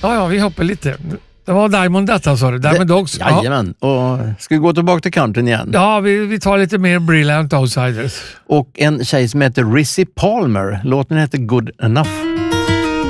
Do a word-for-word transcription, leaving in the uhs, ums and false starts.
Ja, ja, vi hoppar lite. Det var Diamond detta, sa du. Diamond Dogs. Ja. Jajamän. Och ska vi gå tillbaka till countryn igen? Ja, vi, vi tar lite mer Brilliant Outsiders. Och en tjej som heter Rissy Palmer. Låten heter Good Enough.